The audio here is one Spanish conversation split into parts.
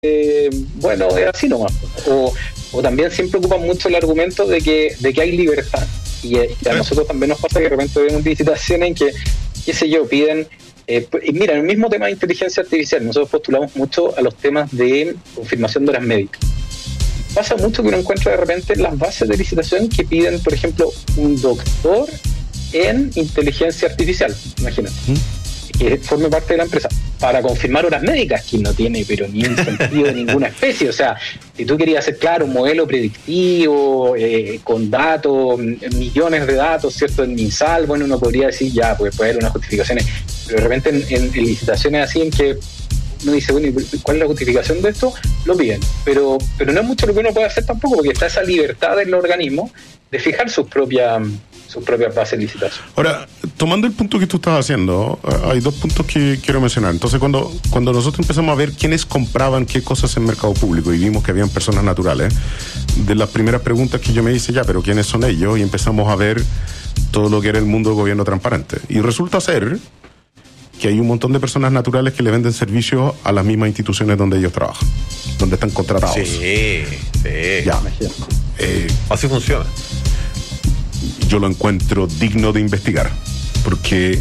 bueno, es así nomás. O también siempre ocupan mucho el argumento de que hay libertad. Y a nosotros también nos pasa que de repente vemos licitaciones en que, qué sé yo, piden... y mira, en el mismo tema de inteligencia artificial, nosotros postulamos mucho a los temas de confirmación de horas médicas. Pasa mucho que uno encuentra de repente las bases de licitación que piden, por ejemplo, un doctor en inteligencia artificial, imagínate, que forme parte de la empresa, para confirmar horas médicas, que no tiene pero ni un sentido de ninguna especie. O sea, si tú querías hacer, claro, un modelo predictivo, con datos, millones de datos, ¿cierto? En MinSal, bueno, uno podría decir, ya, pues puede haber unas justificaciones, pero de repente en licitaciones así en que uno dice, bueno, ¿cuál es la justificación de esto? Lo piden, pero no es mucho lo que uno puede hacer tampoco, porque está esa libertad del organismo de fijar sus propias bases de licitación. Ahora, tomando el punto que tú estás haciendo, hay dos puntos que quiero mencionar. Entonces, cuando nosotros empezamos a ver quiénes compraban qué cosas en mercado público y vimos que habían personas naturales, de las primeras preguntas que yo me hice, ya, pero ¿quiénes son ellos? Y empezamos a ver todo lo que era el mundo del gobierno transparente. Y resulta ser que hay un montón de personas naturales que le venden servicios a las mismas instituciones donde ellos trabajan, donde están contratados. Sí. Ya. Así funciona. Yo lo encuentro digno de investigar, porque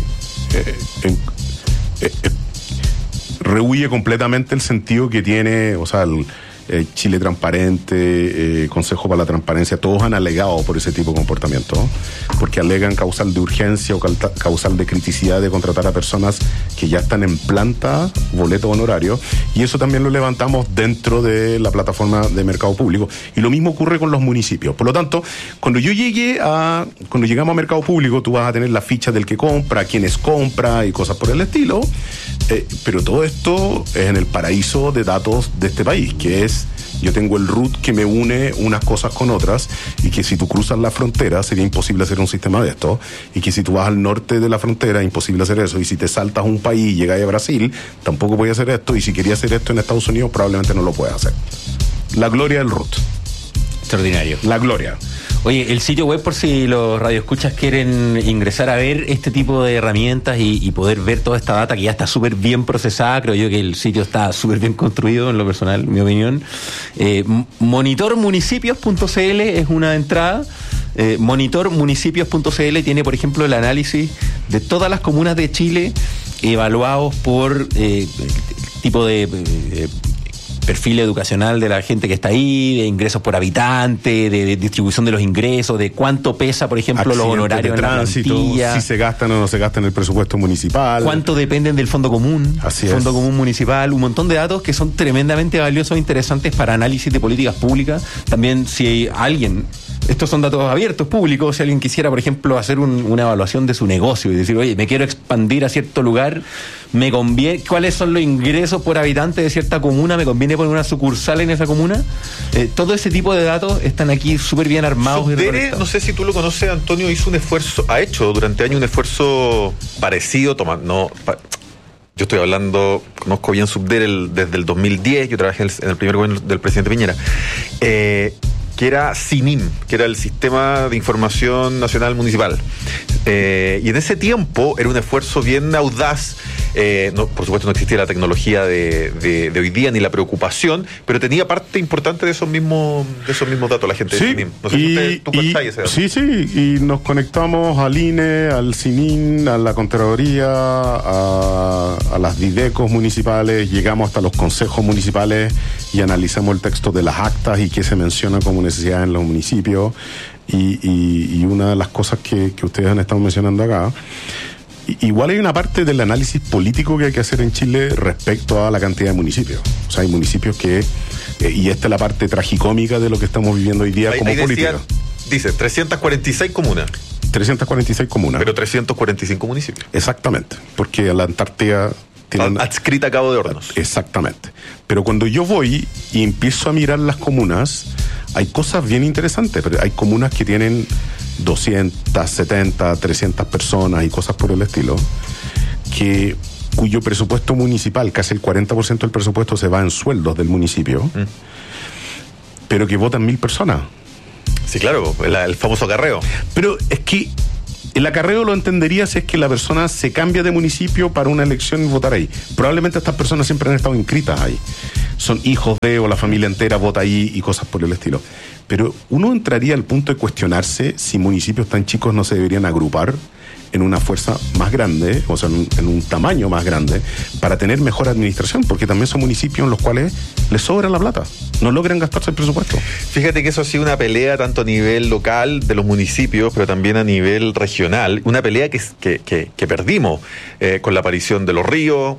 rehúye completamente el sentido que tiene, o sea, el Chile Transparente, Consejo para la Transparencia, todos han alegado por ese tipo de comportamiento, porque alegan causal de urgencia o causal de criticidad de contratar a personas que ya están en planta, boleto honorario, y eso también lo levantamos dentro de la plataforma de mercado público, y lo mismo ocurre con los municipios. Por lo tanto, cuando llegamos a mercado público, tú vas a tener la ficha del que compra, quiénes compra y cosas por el estilo, pero todo esto es en el paraíso de datos de este país, que es, yo tengo el root que me une unas cosas con otras, y que si tú cruzas la frontera sería imposible hacer un sistema de esto, y que si tú vas al norte de la frontera es imposible hacer eso, y si te saltas un país y llegas a Brasil tampoco puedes hacer esto, y si querías hacer esto en Estados Unidos probablemente no lo puedes hacer. La gloria del root. Extraordinario. La gloria. Oye, el sitio web, por si los radioescuchas quieren ingresar a ver este tipo de herramientas y poder ver toda esta data que ya está súper bien procesada, creo yo que el sitio está súper bien construido en lo personal, en mi opinión. Monitormunicipios.cl es una entrada. Monitormunicipios.cl tiene, por ejemplo, el análisis de todas las comunas de Chile evaluados por tipo de perfil educacional de la gente que está ahí, de ingresos por habitante, de distribución de los ingresos, de cuánto pesa, por ejemplo, los honorarios de tránsito, en la plantilla, si se gastan o no se gastan en el presupuesto municipal, cuánto dependen del fondo común, fondo común municipal, un montón de datos que son tremendamente valiosos e interesantes para análisis de políticas públicas. También si alguien, estos son datos abiertos, públicos, si alguien quisiera, por ejemplo, hacer una evaluación de su negocio y decir, oye, me quiero expandir a cierto lugar, me conviene, ¿cuáles son los ingresos por habitante de cierta comuna? ¿Me conviene poner una sucursal en esa comuna? Todo ese tipo de datos están aquí súper bien armados. Subdere, no sé si tú lo conoces, Antonio, ha hecho durante años un esfuerzo parecido, yo estoy hablando, conozco bien Subdere desde el 2010, yo trabajé en el primer gobierno del presidente Piñera, que era SINIM, que era el Sistema de Información Nacional Municipal. Y en ese tiempo era un esfuerzo bien audaz. Por supuesto no existía la tecnología de hoy día ni la preocupación, pero tenía parte importante de esos mismos datos la gente de SINIM. No sé si tú cacháis ese dato. Sí, y nos conectamos al INE, al SINIM, a la Contraloría, a las didecos municipales, llegamos hasta los consejos municipales y analizamos el texto de las actas y qué se menciona como necesidad en los municipios, y una de las cosas que ustedes han estado mencionando acá, igual hay una parte del análisis político que hay que hacer en Chile respecto a la cantidad de municipios. O sea, hay municipios que, y esta es la parte tragicómica de lo que estamos viviendo hoy día como política. Dice 346 comunas. 346 comunas. Pero 345 municipios. Exactamente, porque la Antártida adscrita a Cabo de Hornos. Exactamente. Pero cuando yo voy y empiezo a mirar las comunas, hay cosas bien interesantes, pero hay comunas que tienen 270, 300 personas y cosas por el estilo, cuyo presupuesto municipal, casi el 40% del presupuesto se va en sueldos del municipio, pero que votan 1.000 personas. Sí, claro, el famoso acarreo. Pero es que el acarreo lo entendería si es que la persona se cambia de municipio para una elección y votar ahí. Probablemente estas personas siempre han estado inscritas ahí. son hijos de, o la familia entera vota ahí y cosas por el estilo. Pero uno entraría al punto de cuestionarse si municipios tan chicos no se deberían agrupar en una fuerza más grande, o sea, en un tamaño más grande, para tener mejor administración, porque también son municipios en los cuales les sobra la plata, no logran gastarse el presupuesto. Fíjate que eso ha sido una pelea tanto a nivel local de los municipios, pero también a nivel regional, una pelea que perdimos con la aparición de los ríos,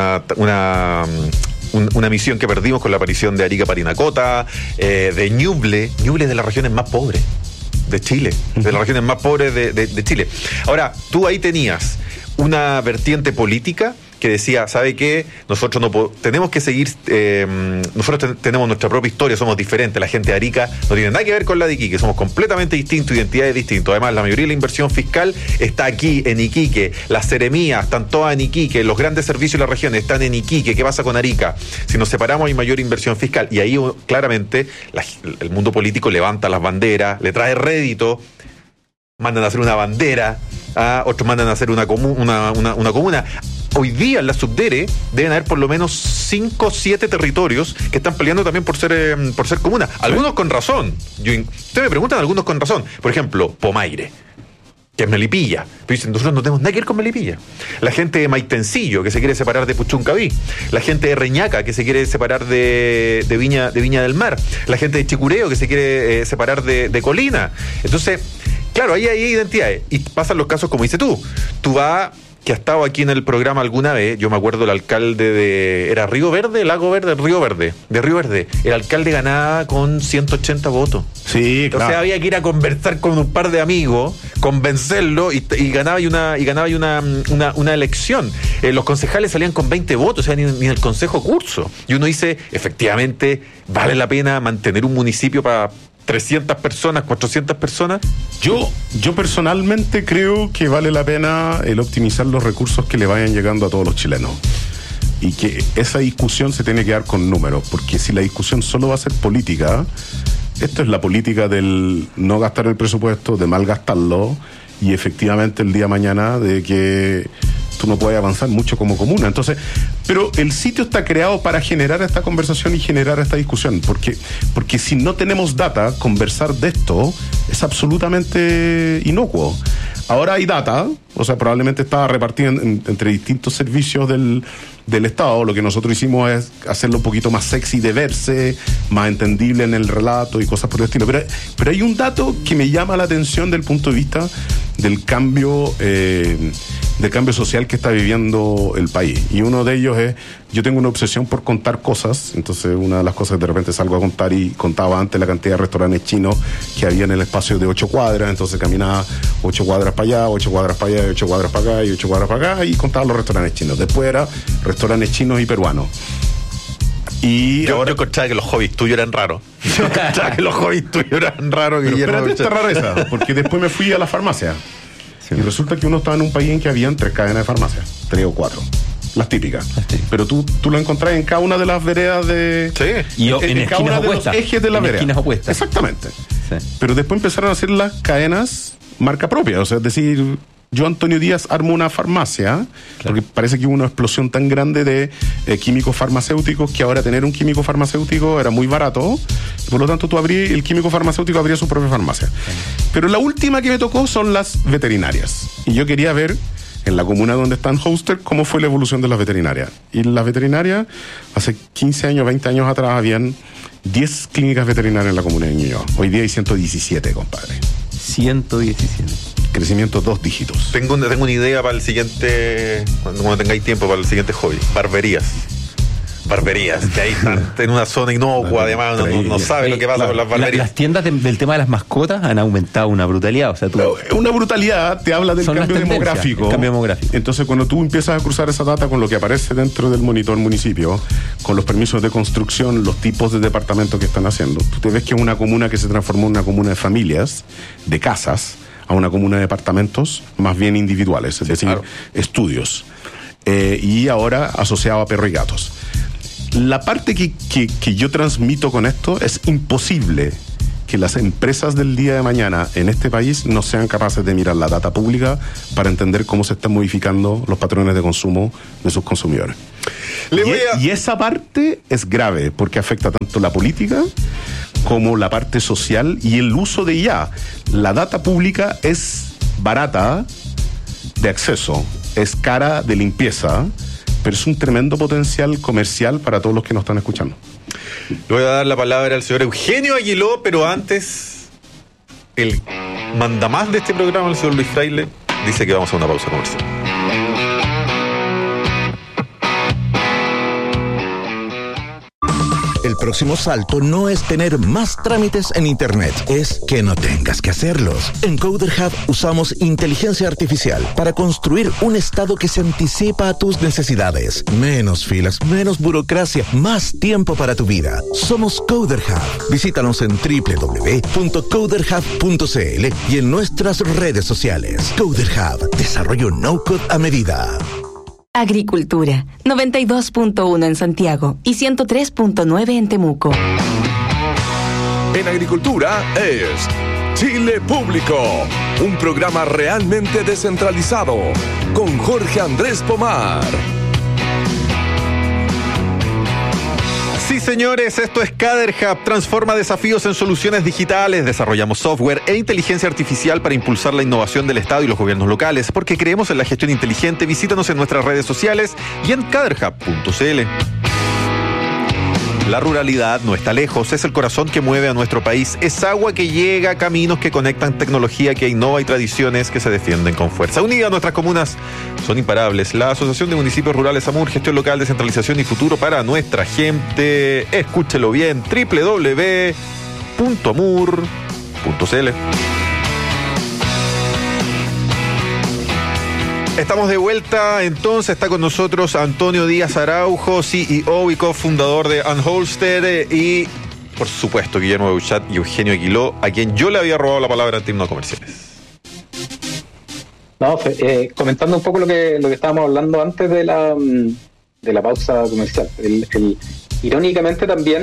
una misión que perdimos con la aparición de Arica Parinacota, de Ñuble. Ñuble es de las regiones más pobres de Chile, de las regiones más pobres de Chile. Ahora, tú ahí tenías una vertiente política que decía, ¿sabe qué? Nosotros no tenemos que seguir, nosotros tenemos nuestra propia historia, somos diferentes, la gente de Arica no tiene nada que ver con la de Iquique, somos completamente distintos, identidades distintas. Además, la mayoría de la inversión fiscal está aquí, en Iquique, las seremías están todas en Iquique, los grandes servicios de la región están en Iquique. ¿Qué pasa con Arica? Si nos separamos hay mayor inversión fiscal, y ahí claramente el mundo político levanta las banderas, le trae rédito, mandan a hacer una bandera, otros mandan a hacer una comuna. Hoy día en la Subdere deben haber por lo menos 5 o 7 territorios que están peleando también por ser comuna. Algunos con razón. Ustedes me preguntan, algunos con razón. Por ejemplo, Pomaire, que es Melipilla. Pero dicen, nosotros no tenemos nada que ver con Melipilla. La gente de Maitencillo, que se quiere separar de Puchuncaví. La gente de Reñaca, que se quiere separar de Viña del Mar. La gente de Chicureo, que se quiere separar de Colina. Entonces, claro, ahí hay identidades. Y pasan los casos como dices tú. Tú vas, que ha estado aquí en el programa alguna vez, yo me acuerdo el alcalde ¿era Río Verde? Lago Verde, Río Verde. De Río Verde. El alcalde ganaba con 180 votos. Sí, claro. Entonces había que ir a conversar con un par de amigos, convencerlo y ganaba una elección. Los concejales salían con 20 votos, o sea, ni el consejo curso. Y uno dice, efectivamente, ¿vale la pena mantener un municipio para 300 personas, 400 personas? Yo personalmente creo que vale la pena el optimizar los recursos que le vayan llegando a todos los chilenos. Y que esa discusión se tiene que dar con números, porque si la discusión solo va a ser política, esto es la política del no gastar el presupuesto, de malgastarlo, y efectivamente el día de mañana de que tú no puedes avanzar mucho como comuna. Entonces, pero el sitio está creado para generar esta conversación y generar esta discusión, porque si no tenemos data, conversar de esto es absolutamente inocuo. Ahora hay data, o sea, probablemente estaba repartida entre distintos servicios del Estado. Lo que nosotros hicimos es hacerlo un poquito más sexy de verse, más entendible en el relato y cosas por el estilo. Pero hay un dato que me llama la atención del punto de vista del cambio social que está viviendo el país. Y uno de ellos es, yo tengo una obsesión por contar cosas. Entonces una de las cosas que de repente salgo a contar, y contaba antes la cantidad de restaurantes chinos que había en el espacio de 8 cuadras, entonces caminaba 8 cuadras para allá, 8 cuadras para allá, 8 cuadras para acá y 8 cuadras para acá, y contaba los restaurantes chinos. Después era restaurantes chinos y peruanos. Y yo escuchaba que los hobbies tuyos eran raros. Yo escuchaba que los hobbies tuyos eran raros. Pero espérate esta rareza, porque después me fui a la farmacia. Sí. Y resulta que uno estaba en un país en que habían 3 cadenas de farmacia, 3 o 4. Las típicas. Sí. Pero tú lo encontrás en cada una de las veredas de... Sí. Y en cada una de los ejes de la vereda. Esquinas opuestas. Exactamente. Sí. Pero después empezaron a hacer las cadenas marca propia. O sea, es decir, yo, Antonio Díaz, armo una farmacia, claro, porque parece que hubo una explosión tan grande de químicos farmacéuticos que ahora tener un químico farmacéutico era muy barato. Y por lo tanto, el químico farmacéutico abría su propia farmacia. Pero la última que me tocó son las veterinarias. Y yo quería ver, en la comuna donde están Hoster, cómo fue la evolución de las veterinarias. Y las veterinarias, hace 15 años, 20 años atrás, habían 10 clínicas veterinarias en la comuna de Ñuñoa. Hoy día hay 117, compadre. 117. Crecimiento 2 dígitos. Tengo una idea para el siguiente, cuando tengáis tiempo, para el siguiente hobby. Barberías, que ahí están en una zona inocua, además no sabe lo que pasa con las barberías. Las tiendas del tema de las mascotas han aumentado una brutalidad. O sea, una brutalidad te habla del cambio demográfico. Entonces, cuando tú empiezas a cruzar esa data con lo que aparece dentro del monitor municipio, con los permisos de construcción, los tipos de departamentos que están haciendo, tú te ves que es una comuna que se transformó en una comuna de familias, de casas, a una comuna de departamentos más bien individuales, es decir, claro, estudios. Y ahora asociado a perros y gatos. La parte que yo transmito con esto es imposible que las empresas del día de mañana en este país no sean capaces de mirar la data pública para entender cómo se están modificando los patrones de consumo de sus consumidores. Y esa parte es grave porque afecta tanto la política como la parte social y el uso de IA. La data pública es barata de acceso, es cara de limpieza, pero es un tremendo potencial comercial para todos los que nos están escuchando. Le voy a dar la palabra al señor Eugenio Aguiló, pero antes, el mandamás de este programa, el señor Luis Fraile, dice que vamos a una pausa comercial. El próximo salto no es tener más trámites en Internet, es que no tengas que hacerlos. En Coder Hub usamos inteligencia artificial para construir un estado que se anticipa a tus necesidades. Menos filas, menos burocracia, más tiempo para tu vida. Somos Coder Hub. Visítanos en www.coderhub.cl y en nuestras redes sociales. Coder Hub, desarrollo no-code a medida. Agricultura, 92.1 en Santiago y 103.9 en Temuco. En Agricultura es Chile Público, un programa realmente descentralizado, con Jorge Andrés Pomar. Sí, señores, esto es Cader Hub. Transforma desafíos en soluciones digitales. Desarrollamos software e inteligencia artificial para impulsar la innovación del Estado y los gobiernos locales. Porque creemos en la gestión inteligente. Visítanos en nuestras redes sociales y en caderhub.cl. La ruralidad no está lejos, es el corazón que mueve a nuestro país, es agua que llega, caminos que conectan, tecnología que innova y tradiciones que se defienden con fuerza. Unidas nuestras comunas son imparables. La Asociación de Municipios Rurales AMUR, gestión local, descentralización y futuro para nuestra gente. Escúchelo bien, www.amur.cl. Estamos de vuelta, entonces está con nosotros Antonio Díaz Araujo, CEO y cofundador de Unholster, y por supuesto Guillermo Beuchat y Eugenio Aguiló, a quien yo le había robado la palabra en términos comerciales. No, comentando un poco lo que estábamos hablando antes de la pausa comercial. Irónicamente también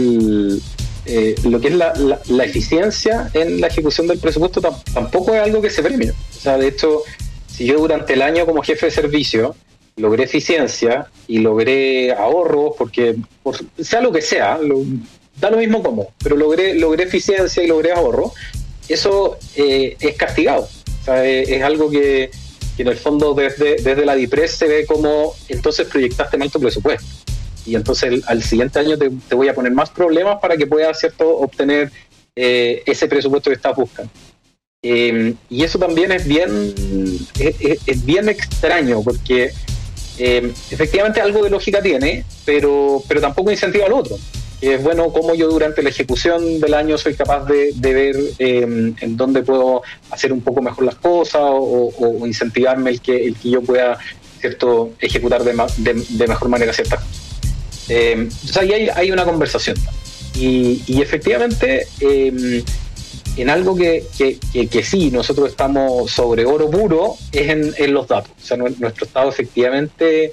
lo que es la eficiencia en la ejecución del presupuesto tampoco es algo que se premie. O sea, de hecho, si yo durante el año como jefe de servicio logré eficiencia y logré ahorros, porque sea lo que sea, da lo mismo cómo, pero logré eficiencia y logré ahorro, eso es castigado. O sea, es algo que en el fondo desde la DIPRES se ve como entonces proyectaste mal tu presupuesto. Y entonces al siguiente año te voy a poner más problemas para que puedas, ¿cierto?, obtener ese presupuesto que estás buscando. Y eso también es bien extraño, porque efectivamente algo de lógica tiene, pero tampoco incentiva al otro. Que es bueno cómo yo durante la ejecución del año soy capaz de ver en dónde puedo hacer un poco mejor las cosas o incentivarme el que yo pueda, ¿cierto?, ejecutar de mejor manera ciertas cosas. Entonces ahí hay una conversación. Y efectivamente, en algo que sí, nosotros estamos sobre oro puro, es en los datos. O sea, nuestro Estado efectivamente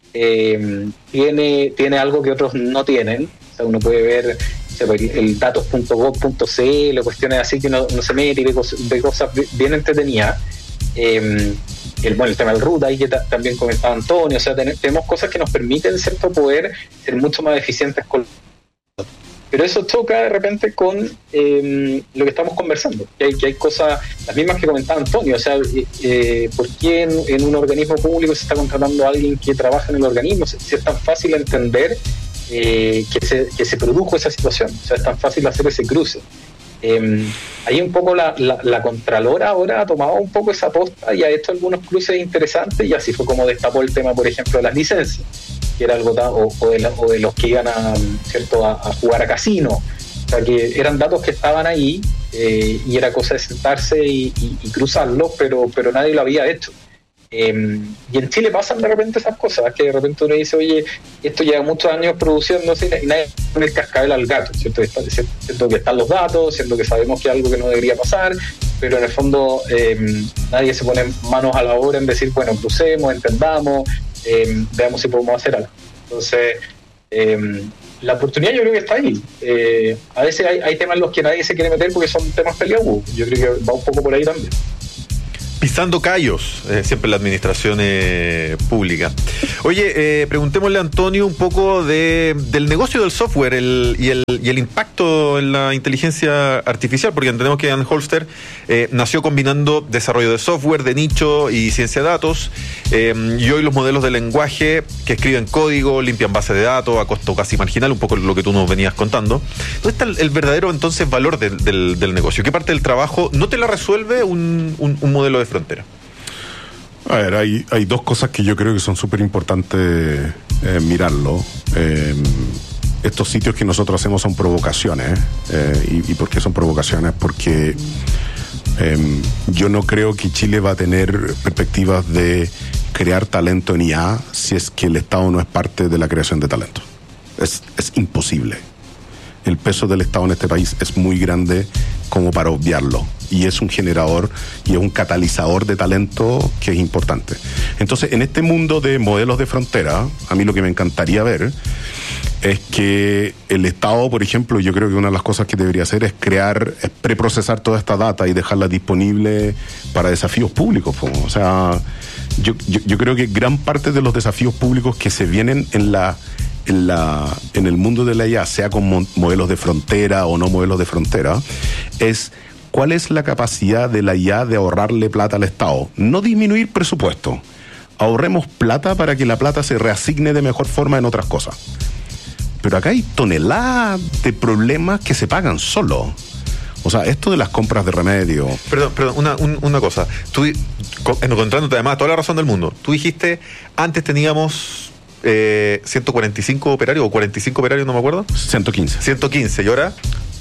tiene algo que otros no tienen. O sea, uno puede ver el datos.gov.cl, cuestiones así que uno se mete y ve cosas bien entretenidas. El tema del RUT, ahí que también comentaba Antonio. O sea, tenemos cosas que nos permiten, ¿cierto?, poder ser mucho más eficientes con. Pero eso choca de repente con lo que estamos conversando, que hay cosas, las mismas que comentaba Antonio. O sea, ¿por qué en un organismo público se está contratando a alguien que trabaja en el organismo? Si es tan fácil entender que se produjo esa situación, o sea, es tan fácil hacer ese cruce. Ahí un poco la Contralora ahora ha tomado un poco esa posta y ha hecho algunos cruces interesantes, y así fue como destapó el tema, por ejemplo, de las licencias, que era algo o de los que iban a jugar a casino. O sea, que eran datos que estaban ahí, y era cosa de sentarse y cruzarlos, pero nadie lo había hecho. Y en Chile pasan de repente esas cosas, que de repente uno dice, oye, esto lleva muchos años produciéndose y nadie pone el cascabel al gato, ¿cierto? Siento que están los datos, siento que sabemos que es algo que no debería pasar, pero en el fondo nadie se pone manos a la obra en decir, bueno, crucemos, entendamos, veamos si podemos hacer algo. Entonces, la oportunidad yo creo que está ahí. A veces hay temas en los que nadie se quiere meter porque son temas peleados. Yo creo que va un poco por ahí también. Pisando callos, siempre en la administración pública. Oye, preguntémosle a Antonio un poco del negocio del software y el impacto en la inteligencia artificial, porque entendemos que Ian Holster nació combinando desarrollo de software, de nicho y ciencia de datos, y hoy los modelos de lenguaje que escriben código, limpian bases de datos a costo casi marginal, un poco lo que tú nos venías contando. ¿Dónde está el verdadero entonces valor del negocio? ¿Qué parte del trabajo no te la resuelve un modelo de frontera? A ver, hay dos cosas que yo creo que son súper importantes mirarlo. Estos sitios que nosotros hacemos son provocaciones. ¿Y por qué son provocaciones? Porque yo no creo que Chile va a tener perspectivas de crear talento en IA si es que el Estado no es parte de la creación de talento. Es imposible. El peso del Estado en este país es muy grande como para obviarlo. Y es un generador y es un catalizador de talento que es importante. Entonces, en este mundo de modelos de frontera, a mí lo que me encantaría ver es que el Estado, por ejemplo, yo creo que una de las cosas que debería hacer es preprocesar toda esta data y dejarla disponible para desafíos públicos. O sea, yo creo que gran parte de los desafíos públicos que se vienen en el mundo de la IA, sea con modelos de frontera o no modelos de frontera, es cuál es la capacidad de la IA de ahorrarle plata al Estado. No disminuir presupuesto. Ahorremos plata para que la plata se reasigne de mejor forma en otras cosas. Pero acá hay toneladas de problemas que se pagan solo. O sea, esto de las compras de remedio. Perdón, una cosa. Tú, encontrándote además toda la razón del mundo, tú dijiste, antes teníamos 145 operarios o 45 operarios, no me acuerdo. 115, ¿y ahora?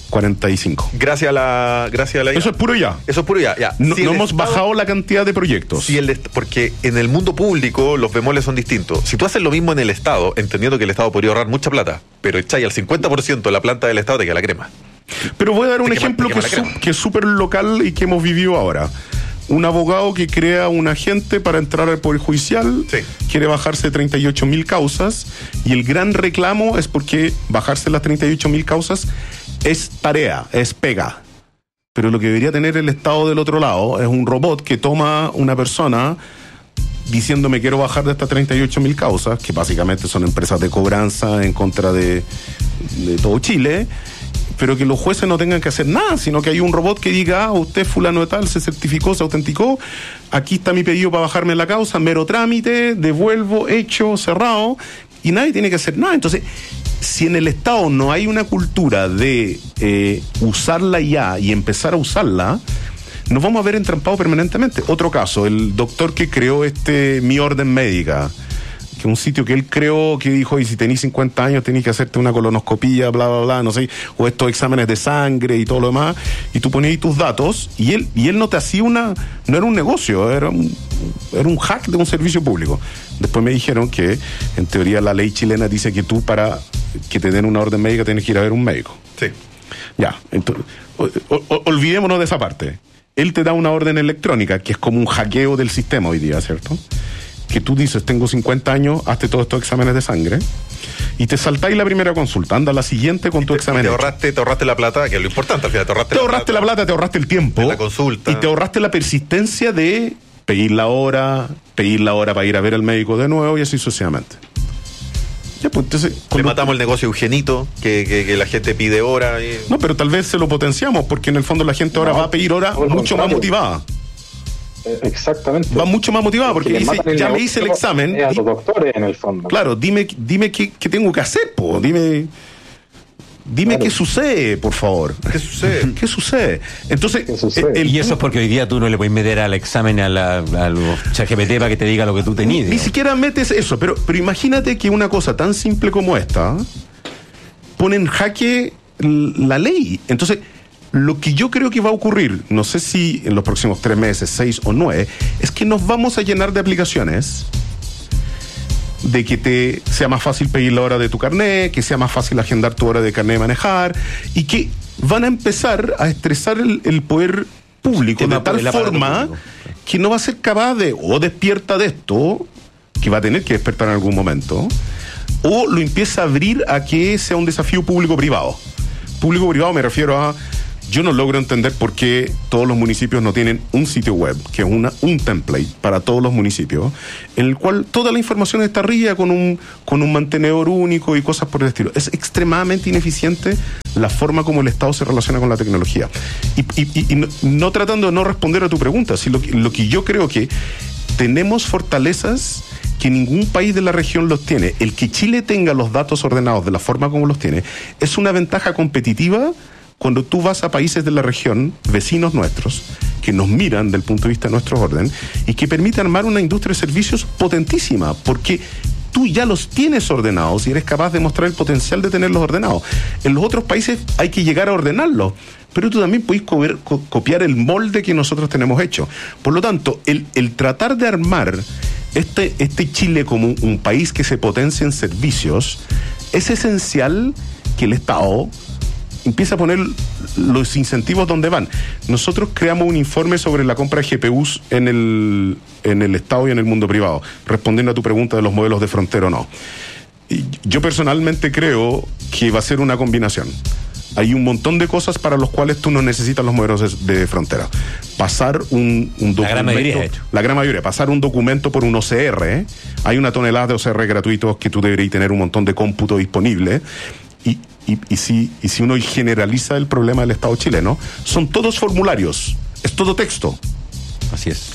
45. Gracias a la IA. Eso es puro ya. Ya. No hemos bajado la cantidad de proyectos. Porque en el mundo público los bemoles son distintos. Si tú haces lo mismo en el Estado, entendiendo que el Estado podría ahorrar mucha plata, pero echáis al 50% de la planta del Estado, te queda la crema. Pero voy a dar un ejemplo que es súper local y que hemos vivido ahora. Un abogado que crea un agente para entrar al Poder Judicial, sí, quiere bajarse 38.000 causas, y el gran reclamo es porque bajarse las 38.000 causas es tarea, es pega. Pero lo que debería tener el Estado del otro lado es un robot que toma una persona diciendo me quiero bajar de estas 38.000 causas, que básicamente son empresas de cobranza en contra de todo Chile, pero que los jueces no tengan que hacer nada, sino que hay un robot que diga, usted fulano de tal, se certificó, se autenticó, aquí está mi pedido para bajarme la causa, mero trámite, devuelvo, hecho, cerrado, y nadie tiene que hacer nada. Entonces, si en el Estado no hay una cultura de usarla ya y empezar a usarla, nos vamos a ver entrampados permanentemente. Otro caso, el doctor que creó Mi Orden Médica, que un sitio que él creó, que dijo, y si tenés 50 años tenés que hacerte una colonoscopía, bla, bla, bla, no sé, o estos exámenes de sangre y todo lo demás, y tú ponías tus datos, y él no te hacía no era un negocio, era un hack de un servicio público. Después me dijeron que, en teoría, la ley chilena dice que tú, para que te den una orden médica, tienes que ir a ver un médico. Sí. Ya, entonces, olvidémonos de esa parte. Él te da una orden electrónica, que es como un hackeo del sistema hoy día, ¿cierto? Que tú dices, tengo 50 años, hazte todos estos exámenes de sangre, y te saltáis la primera consulta, anda a la siguiente con tu examen. Te ahorraste la plata, que es lo importante al final. Te ahorraste la plata, te ahorraste el tiempo, la consulta, y te ahorraste la persistencia de pedir la hora para ir a ver al médico de nuevo, y así sucesivamente. Ya, pues, entonces, le matamos el negocio a Eugenito, que la gente pide hora. No, pero tal vez se lo potenciamos, porque en el fondo la gente ahora va a pedir hora mucho más motivada. Exactamente. Va mucho más motivada porque dice, ya me hice el examen. A los doctores, en el fondo. Claro, dime qué tengo que hacer, po. Dime claro. ¿Qué sucede, por favor? ¿Qué sucede? Entonces, ¿qué sucede? Y eso es porque hoy día tú no le puedes meter al examen a los ChatGPT para que te diga lo que tú tenías. Ni siquiera metes eso, pero imagínate que una cosa tan simple como esta pone en jaque la ley. Entonces, lo que yo creo que va a ocurrir, no sé si en los próximos 3 meses, 6 o 9, es que nos vamos a llenar de aplicaciones de que te sea más fácil pedir la hora de tu carnet, que sea más fácil agendar tu hora de carnet de manejar, y que van a empezar a estresar el poder público de tal forma que no va a ser capaz de, o despierta de esto, que va a tener que despertar en algún momento, o lo empieza a abrir a que sea un desafío público-privado. Público-privado me refiero a, yo no logro entender por qué todos los municipios no tienen un sitio web, que es un template para todos los municipios, en el cual toda la información está arriba con un mantenedor único y cosas por el estilo. Es extremadamente ineficiente la forma como el Estado se relaciona con la tecnología. Y no tratando de no responder a tu pregunta, sino lo que yo creo que tenemos fortalezas que ningún país de la región los tiene. El que Chile tenga los datos ordenados de la forma como los tiene es una ventaja competitiva cuando tú vas a países de la región, vecinos nuestros, que nos miran del punto de vista de nuestro orden y que permite armar una industria de servicios potentísima, porque tú ya los tienes ordenados y eres capaz de mostrar el potencial de tenerlos ordenados. En los otros países hay que llegar a ordenarlos, pero tú también podés copiar el molde que nosotros tenemos hecho. Por lo tanto, el tratar de armar este Chile como un país que se potencia en servicios, es esencial que el Estado empieza a poner los incentivos donde van. Nosotros creamos un informe sobre la compra de GPUs en el Estado y en el mundo privado, respondiendo a tu pregunta de los modelos de frontera o no. Yo personalmente creo que va a ser una combinación. Hay un montón de cosas para los cuales tú no necesitas los modelos de frontera. Pasar un documento... La gran mayoría. Pasar un documento por un OCR. Hay una tonelada de OCR gratuitos que tú deberías tener un montón de cómputo disponible. Y si uno generaliza el problema del Estado chileno, son todos formularios, es todo texto. Así es.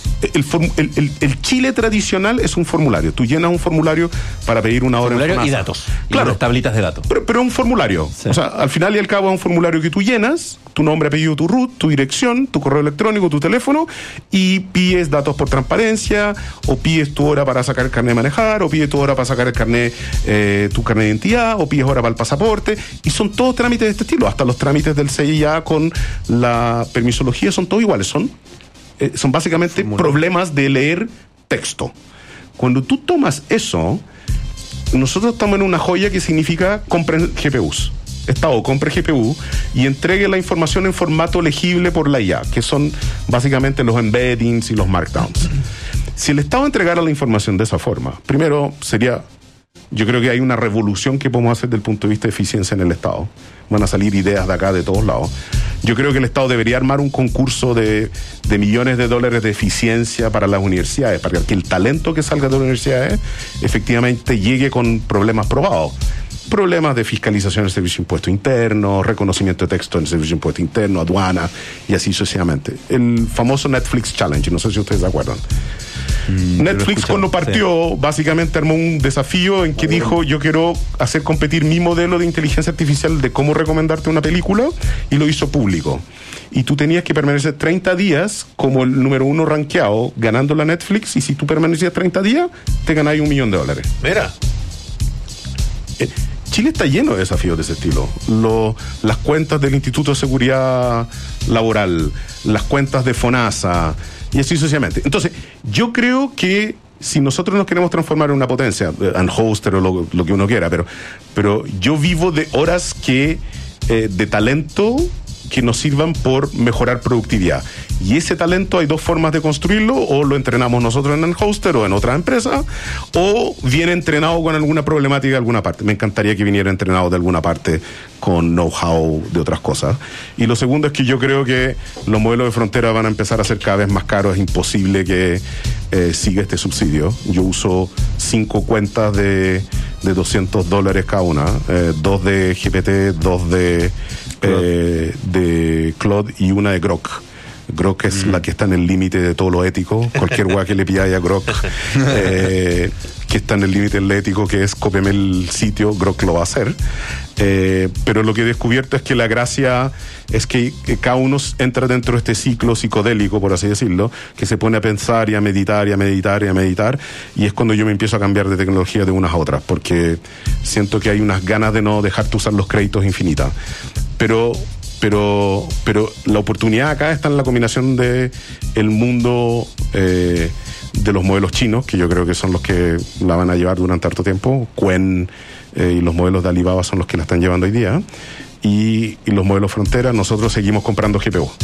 El Chile tradicional es un formulario. Tú llenas un formulario para pedir una hora en FONASA. Y datos. Claro. Y unas tablitas de datos. Pero un formulario. Sí. O sea, al final y al cabo es un formulario que tú llenas, tu nombre, apellido, tu RUT, tu dirección, tu correo electrónico, tu teléfono, y pides datos por transparencia, o pides tu hora para sacar el carnet de manejar, o pides tu hora para sacar el carnet, tu carnet de identidad, o pides hora para el pasaporte, y son todos trámites de este estilo. Hasta los trámites del CIA con la permisología son todos iguales. Son básicamente problemas de leer texto. Cuando tú tomas eso, nosotros estamos en una joya que significa compren GPUs. Estado compre GPU y entregue la información en formato legible por la IA, que son básicamente los embeddings y los markdowns. Si el Estado entregara la información de esa forma, primero yo creo que hay una revolución que podemos hacer desde el punto de vista de eficiencia en el Estado. Van a salir ideas de acá, de todos lados. Yo creo que el Estado debería armar un concurso de millones de dólares de eficiencia para las universidades, para que el talento que salga de las universidades efectivamente llegue con problemas probados. Problemas de fiscalización del servicio de impuesto interno, reconocimiento de texto en el servicio de impuesto interno, aduana, y así sucesivamente. El famoso Netflix Challenge, no sé si ustedes se acuerdan. Netflix cuando partió, básicamente armó un desafío en que dijo: yo quiero hacer competir mi modelo de inteligencia artificial de cómo recomendarte una película, y lo hizo público. Y tú tenías que permanecer 30 días como el número 1 rankeado, ganando la Netflix, y si tú permanecías 30 días, te ganáis $1 millón. Mira. Chile está lleno de desafíos de ese estilo. Las cuentas del Instituto de Seguridad Laboral, las cuentas de FONASA, y así sucesivamente. Entonces, yo creo que si nosotros nos queremos transformar en una potencia, en hoster o lo que uno quiera, pero yo vivo de horas de talento que nos sirvan por mejorar productividad. Y ese talento hay dos formas de construirlo: o lo entrenamos nosotros en el hoster o en otra empresa, o viene entrenado con alguna problemática de alguna parte. Me encantaría que viniera entrenado de alguna parte con know-how de otras cosas. Y lo segundo es que yo creo que los modelos de frontera van a empezar a ser cada vez más caros. Es imposible que siga este subsidio. Yo uso 5 cuentas de $200 cada una, 2 de GPT, 2 de Claude y una de Grok. Grok es la que está en el límite de todo lo ético. Cualquier guay que le pidáis a Grok que está en el límite del ético, que es cópiame el sitio, Grok lo va a hacer. Pero lo que he descubierto es que la gracia es que cada uno entra dentro de este ciclo psicodélico, por así decirlo, que se pone a pensar y a meditar y a meditar y a meditar, y es cuando yo me empiezo a cambiar de tecnología de unas a otras, porque siento que hay unas ganas de no dejarte usar los créditos infinitas. Pero la oportunidad acá está en la combinación de el mundo de los modelos chinos, que yo creo que son los que la van a llevar durante harto tiempo. Qwen y los modelos de Alibaba son los que la están llevando hoy día. Y los modelos frontera, nosotros seguimos comprando GPU.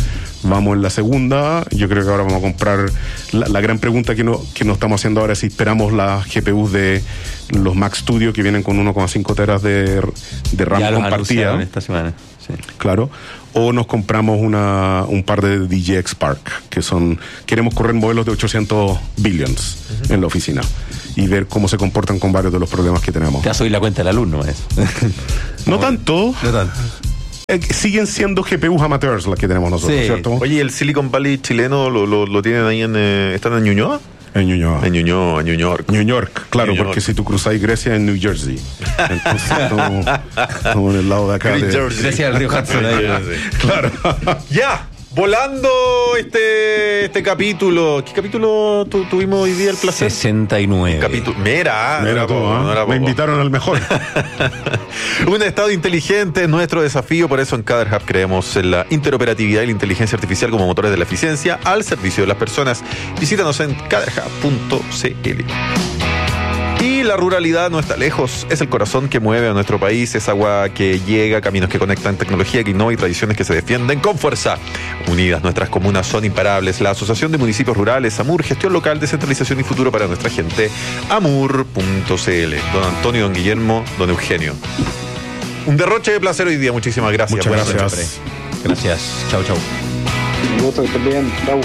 vamos en la segunda. Yo creo que ahora vamos a comprar. La gran pregunta que nos estamos haciendo ahora es si esperamos las GPUs de los Mac Studio que vienen con 1,5 teras de RAM ya compartida esta semana. Sí. Claro. O nos compramos un par de DGX Spark, queremos correr modelos de 800 billions en la oficina y ver cómo se comportan con varios de los problemas que tenemos. Te vas a oír la cuenta del alumno, ¿es? No tanto. No tanto. Siguen siendo GPUs amateurs las que tenemos nosotros, Sí. ¿cierto? Oye, ¿el Silicon Valley chileno lo tienen ahí ¿están en Ñuñoa? En Ñuñoa. En Ñuñoa, en New York. New York, claro, New York. porque si tú cruzáis Grecia en New Jersey. Entonces estamos en el lado de acá. Green Jersey. Grecia del río Hudson ahí. Claro. Ya, volando este capítulo. ¿Qué capítulo tuvimos hoy día el placer? 69. Mira, Mira tú, no era me poco. invitaron al mejor. Un estado inteligente es nuestro desafío, por eso en Coder Hub creemos en la interoperatividad y la inteligencia artificial como motores de la eficiencia al servicio de las personas. Visítanos en coderhub.cl. Y la ruralidad no está lejos, es el corazón que mueve a nuestro país, es agua que llega, caminos que conectan, tecnología que innova y tradiciones que se defienden con fuerza. Unidas, nuestras comunas son imparables. La Asociación de Municipios Rurales, AMUR, gestión local, descentralización y futuro para nuestra gente, amur.cl. Don Antonio, don Guillermo, don Eugenio. Un derroche de placer hoy día, muchísimas gracias. Muchas Buenas gracias. noches. Gracias. Chau, chau. Un gusto, que estén bien. Chau.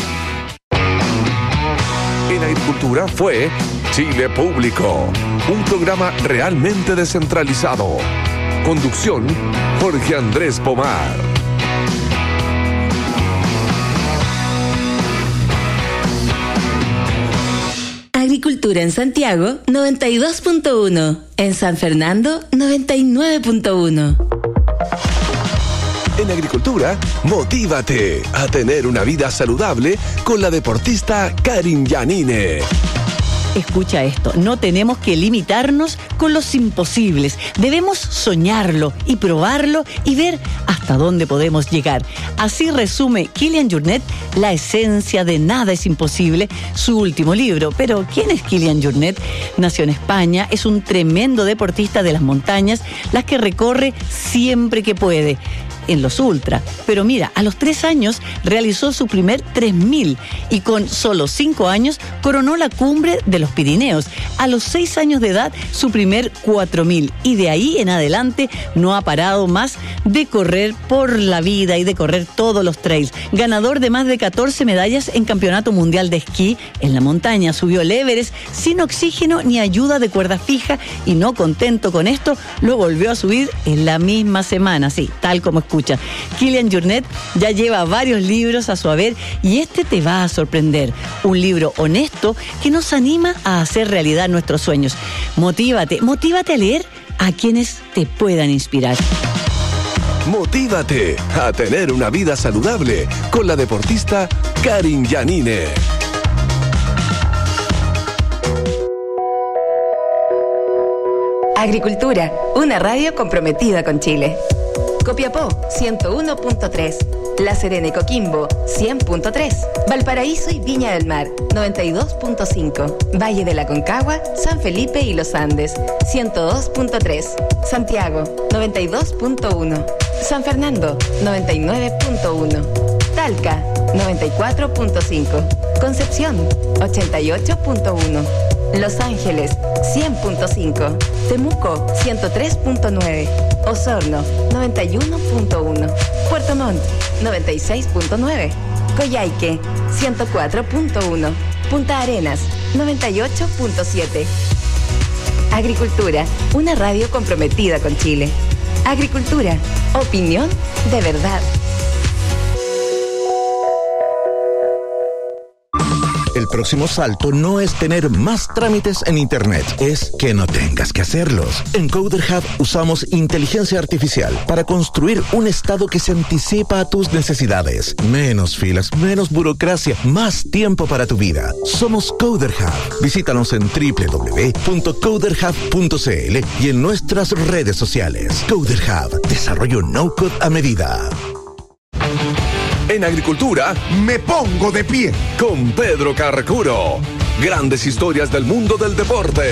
En Agricultura fue Chile Público, un programa realmente descentralizado. Conducción, Jorge Andrés Pomar. Agricultura en Santiago, 92.1. En San Fernando, 99.1. En Agricultura, motívate a tener una vida saludable con la deportista Karin Yanine. Escucha esto, no tenemos que limitarnos con los imposibles. Debemos soñarlo y probarlo y ver hasta dónde podemos llegar. Así resume Kilian Jornet La esencia de nada es imposible, su último libro. Pero ¿quién es Kilian Jornet? Nació en España, es un tremendo deportista de las montañas, las que recorre siempre que puede. En los ultra, pero mira, a los 3 años realizó su primer 3000 y con solo 5 años coronó la cumbre de los Pirineos. A los 6 años de edad su primer 4000 y de ahí en adelante no ha parado más de correr por la vida y de correr todos los trails. Ganador de más de 14 medallas en Campeonato Mundial de Esquí en la montaña, subió el Everest sin oxígeno ni ayuda de cuerda fija y no contento con esto lo volvió a subir en la misma semana, sí, tal como escucha. Kilian Jornet ya lleva varios libros a su haber y este te va a sorprender. Un libro honesto que nos anima a hacer realidad nuestros sueños. Motívate a leer a quienes te puedan inspirar. Motívate a tener una vida saludable con la deportista Karin Yanine. Agricultura, una radio comprometida con Chile. Copiapó, 101.3. La Serena y Coquimbo, 100.3. Valparaíso y Viña del Mar, 92.5. Valle de la Concagua, San Felipe y Los Andes, 102.3. Santiago, 92.1. San Fernando, 99.1. Talca, 94.5. Concepción, 88.1. Los Ángeles, 100.5. Temuco, 103.9. Osorno, 91.1. Puerto Montt, 96.9. Coyhaique, 104.1. Punta Arenas, 98.7. Agricultura, una radio comprometida con Chile. Agricultura, opinión de verdad. El próximo salto no es tener más trámites en Internet, es que no tengas que hacerlos. En Coder Hub usamos inteligencia artificial para construir un estado que se anticipa a tus necesidades. Menos filas, menos burocracia, más tiempo para tu vida. Somos Coder Hub. Visítanos en www.coderhub.cl y en nuestras redes sociales. Coder Hub, desarrollo no-code a medida. En Agricultura, me pongo de pie con Pedro Carcuro. Grandes historias del mundo del deporte.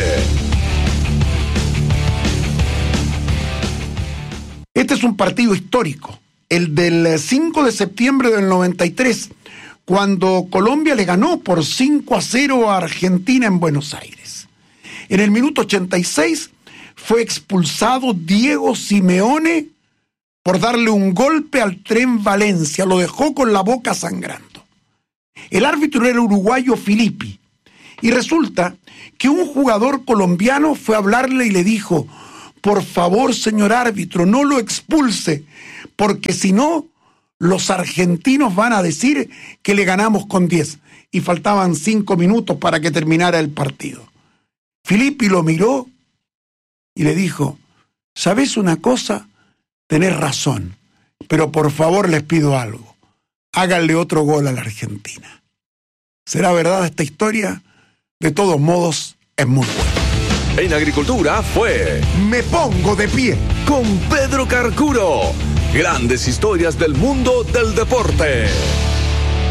Este es un partido histórico. el del 5 de septiembre del 93, cuando Colombia le ganó por 5-0 a Argentina en Buenos Aires. En el minuto 86 fue expulsado Diego Simeone por darle un golpe al Tren Valencia, lo dejó con la boca sangrando. El árbitro era el uruguayo Filippi, y resulta que un jugador colombiano fue a hablarle y le dijo: por favor, señor árbitro, no lo expulse, porque si no, los argentinos van a decir que le ganamos con 10. Y faltaban 5 minutos para que terminara el partido. Filippi lo miró y le dijo: ¿sabes una cosa? Tenés razón, pero por favor les pido algo. Háganle otro gol a la Argentina. ¿Será verdad esta historia? De todos modos, es muy buena. En Agricultura fue Me Pongo de Pie con Pedro Carcuro. Grandes historias del mundo del deporte.